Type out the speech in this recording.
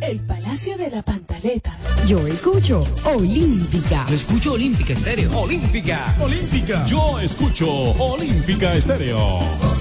el Palacio de la Pantaleta. Yo escucho Olímpica. Yo escucho Olímpica Estéreo. Olímpica. Olímpica. Yo escucho Olímpica Estéreo.